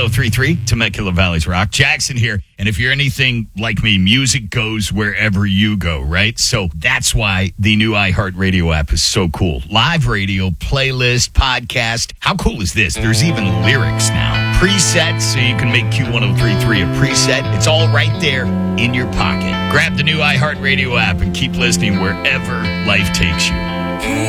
Q1033, Temecula Valley's Rock. Jackson here. And if you're anything like me, music goes wherever you go, right? So that's why the new iHeartRadio app is so cool. Live radio, playlist, podcast. How cool is this? There's even lyrics now. Presets, so you can make Q1033 a preset. It's all right there in your pocket. Grab the new iHeartRadio app and keep listening wherever life takes you.